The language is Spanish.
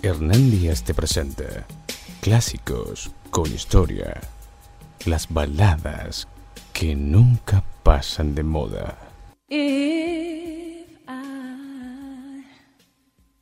Hernán Díaz te presenta clásicos con historia, las baladas que nunca pasan de moda.